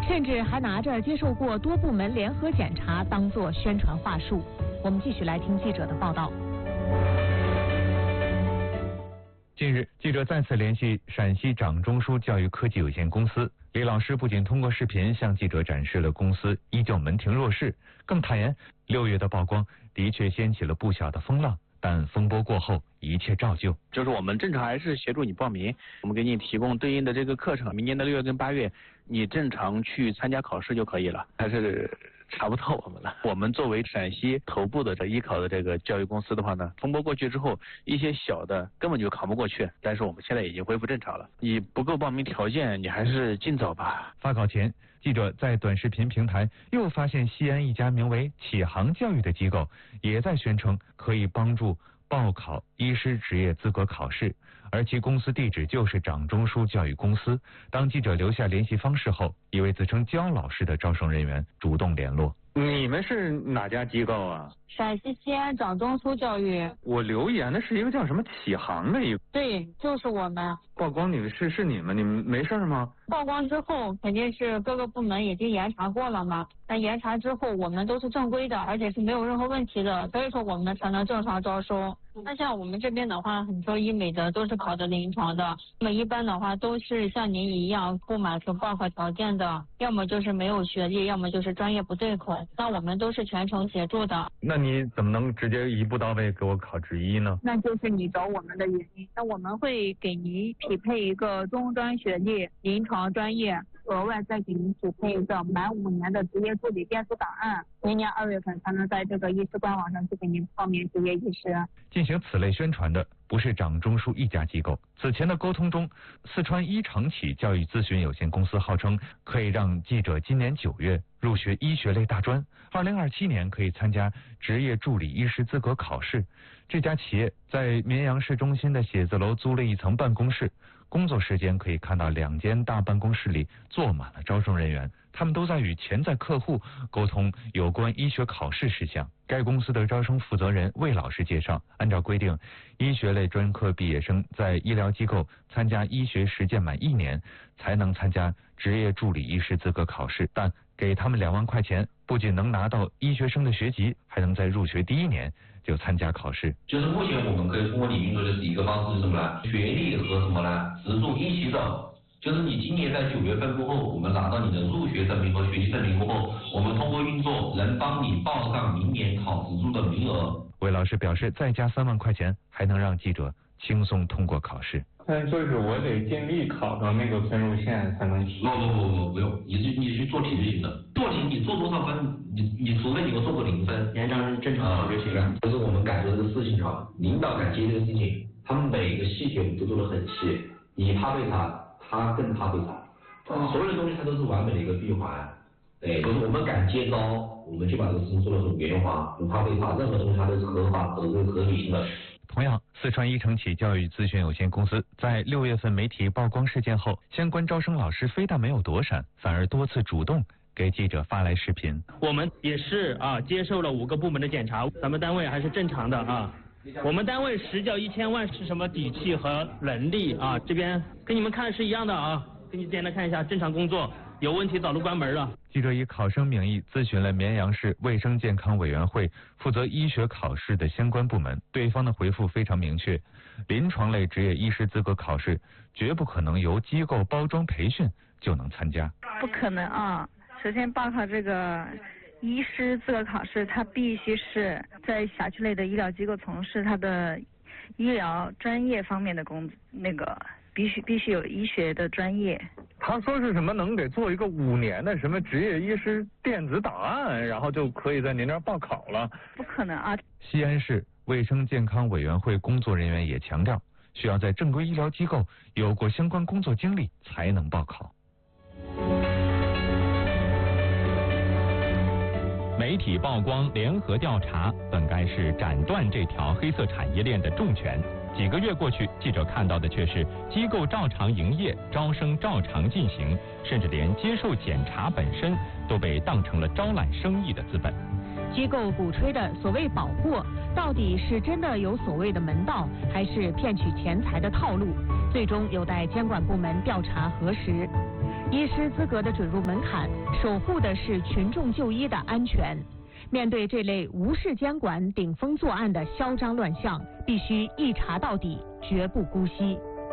甚至还拿着接受过多部门联合检查当作宣传话术。我们继续来听记者的报道。 近日，记者再次联系陕西掌中枢教育科技有限公司，李老师不仅通过视频向记者展示了公司依旧门庭若市，更坦言6月的曝光的确掀起了不小的风浪，但风波过后一切照旧。 就是我们正常还是协助你报名，我们给你提供对应的这个课程，明年的6月跟8月你正常去参加考试就可以了。还是查不透我们了。我们作为陕西头部的艺考的这个教育公司的话呢，风波过去之后，一些小的根本就扛不过去，但是我们现在已经恢复正常了。你不够报名条件，你还是尽早吧。 发考前，记者在短视频平台又发现西安一家名为启航教育的机构也在宣称可以帮助报考医师执业资格考试，而其公司地址就是掌中枢教育公司。当记者留下联系方式后，一位自称焦老师的招生人员主动联络。 你们是哪家机构啊？ 陕西西安掌中枢教育。 我留言的是一个叫什么启航的一个。 对，就是我们。 曝光你们是你们没事吗？ 曝光之后肯定是各个部门已经严查过了嘛，但严查之后我们都是正规的，而且是没有任何问题的，所以说我们才能正常招收。那像我们这边的话，很多医美的都是考的临床的，那么一般的话都是像您一样不满足报考条件的，要么就是没有学历，要么就是专业不对口，那我们都是全程协助的。 那你怎么能直接一步到位给我考执医呢？ 那就是你找我们的原因，那我们会给您匹配一个中专学历临床专业，额外再给您匹配一个满5年的执业助理电子档案，明年2月份才能在这个医师官网上去给您报名执业医师。 进行此类宣传的不是掌中枢一家机构，此前的沟通中，四川一长启教育咨询有限公司号称可以让记者今年9月入学医学类大专，2027年可以参加执业助理医师资格考试。这家企业在绵阳市中心的写字楼租了一层办公室，工作时间可以看到2间大办公室里坐满了招生人员，他们都在与潜在客户沟通有关医学考试事项。该公司的招生负责人魏老师介绍，按照规定，医学类专科毕业生在医疗机构参加医学实践满1年，才能参加执业助理医师资格考试，但给他们2万块钱，不仅能拿到医学生的学籍，还能在入学第1年就参加考试。 就是目前我们可以通过你运作的是一个方式是什么呢？学历和什么呢？植入一起走。就是你今年在9月份过后，我们拿到你的入学证明和学习证明过后，我们通过运作能帮你报上明年考植入的名额。 魏老师表示，再加3万块钱，还能让记者轻松通过考试。 但就是我得尽力考到那个分数线才能。 不用，你去做题就行了。做题你做多少分，你除非你给我做个0分，延长正常就行了。就是我们感觉这个事情啊，领导感接这个事情，他们每个细节我们都做得很细，你怕被查。他更怕被查，所有的东西它都是完美的一个闭环。对，就是我们敢接招，我们就把这个事情做得很圆滑，不怕被查，任何东西它都是合法和合理性的。 同样，四川一承启教育咨询有限公司在6月份媒体曝光事件后，相关招生老师非但没有躲闪，反而多次主动给记者发来视频。 我们也是接受了5个部门的检查，咱们单位还是正常的啊。我们单位实缴1000万是什么底气和能力啊？这边跟你们看是一样的啊，给你简单看一下，正常工作，有问题早都关门了。 记者以考生名义咨询了绵阳市卫生健康委员会负责医学考试的相关部门，对方的回复非常明确，临床类执业医师资格考试绝不可能由机构包装培训就能参加。 不可能啊！首先报考这个医师资格考试，他必须是在辖区内的医疗机构从事他的医疗专业方面的必须有医学的专业。 他说是什么能给做一个5年的什么执业医师电子档案，然后就可以在您这儿报考了？ 不可能啊！ 西安市卫生健康委员会工作人员也强调，需要在正规医疗机构有过相关工作经历才能报考。 媒体曝光联合调查，本该是斩断这条黑色产业链的重拳。几个月过去，记者看到的却是机构照常营业，招生照常进行，甚至连接受检查本身都被当成了招揽生意的资本。 机构鼓吹的所谓保过，到底是真的有所谓的门道，还是骗取钱财的套路？最终有待监管部门调查核实。 医师资格的准入门槛，守护的是群众就医的安全。面对这类无视监管、顶风作案的嚣张乱象，必须一查到底，绝不姑息。